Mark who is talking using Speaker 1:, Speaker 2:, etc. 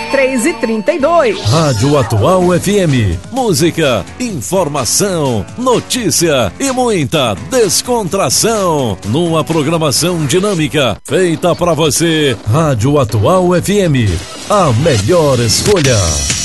Speaker 1: 33h32.
Speaker 2: Rádio Atual FM. Música, informação, notícia e muita descontração. Numa programação dinâmica feita para você. Rádio Atual FM. A melhor escolha.